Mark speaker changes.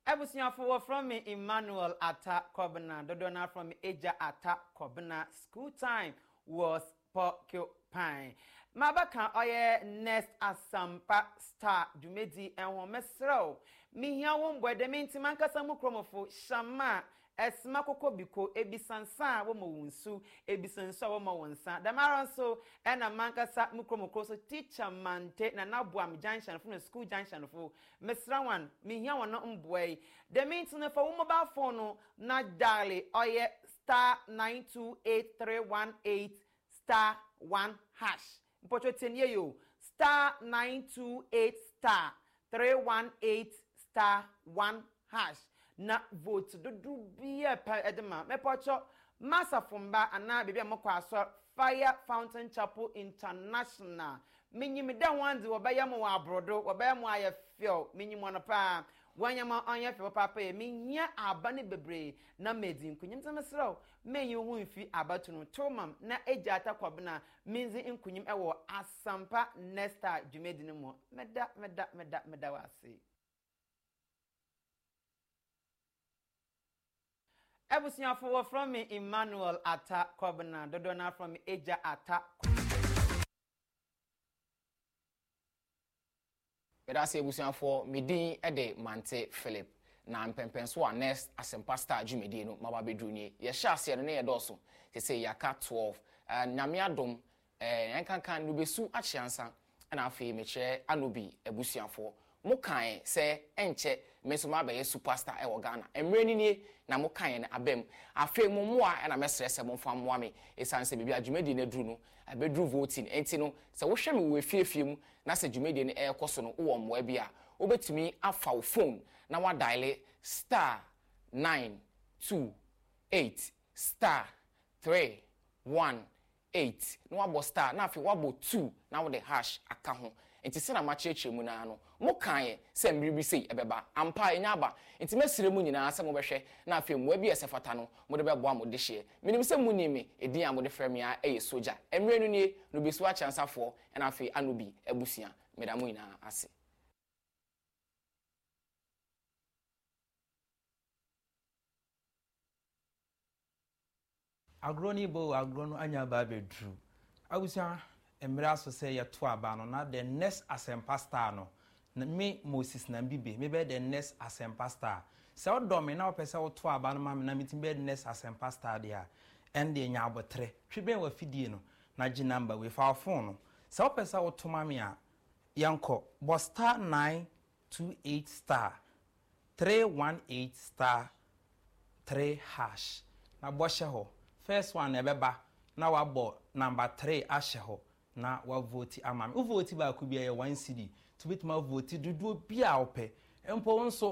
Speaker 1: Ebusiafo from me Emmanuel Atta Kobna, Dodona from Eja Atta Kobna. School time was porcupine. Mabaka oye next asampa star Jumedi and Womesro. Mi here won boy the minti mankasa mukromofo shama esmakoko biko ebisansa womo wunsu ebisansa womo wonsa damaran so ena mankasa mukromokro so teacher mante na nabuam junction from the school junction fo mesrawan mi here won no mboy the minti no for mobile phone no na dale oye star 928318 star 1 hash mpocho tenye yo star 928 star 318 star 1 hash na vote do biye pa edema mepocho massa fumba ana bibia mokwaso Fire Fountain Chapel International minyimi da wanzi wobaya mo abrodo wobaya mo ayefio minyimo no pa wanyama anyefio papa e minya abane bebre na medin kunyim temesrew menyi hu mfi abatu no tomam na eja atakwabna minzi nkunyim ewo asampa nesta dwumedi no mo meda wase Ebusiafo from me Emmanuel Atta Kobna Dodona from Eja Atta
Speaker 2: Bedase ebusiafo medin ede Mante Philip na mpempenso next asempa star dwumedi no maba bedru ni ye hya ase no ye doso se yaka 12 nyame adom yankankan no besu achiansa na afi meche anobi ebusiafo mukan se enche mesoma abaye superstar e Ghana emre ni na mukan na abem afi mummoa na mesrese momfa mmoa me esanse bibia dwumedi na dru no abedru voting enti no se wo hwe me wo efiefie mu na se dwumedi ne ekoso no wo mmoa bia obetumi afa wo phone na wa dial star 928 star 318 no wabo star na afi wabo 2 na wo the hash aka ho enti se na macheche mu na no mo kan se mbiribi sei ebeba ampa enya aba enti mesire mu nyina se mo behwe na afi mo abi esefata no mo de beboa mo de hye minim se mu ni me edin am de frame ya eye soja emre no nie no besu a chansafo na afi anobi abusia meda mu nyina ase
Speaker 3: agroni bo agrono anya ba bedru abusia emra so say ye to aba no na the next asempa star no na me Moses na bibe me be the next asempa star se odo me na opese wo to aba no ma me na metin be the next asempa star dia and the nya abotre tweben wa fidie no na gi number we fa phone no se opese wo to ma me a yanko bo star 928 star 318 star 3 hash na bo hye ho first one ebeba na wabo number 3 ahye ho na wa vote amam u vote ba ku bia ye 1 cd to bit ma vote dudu bia ope empo nso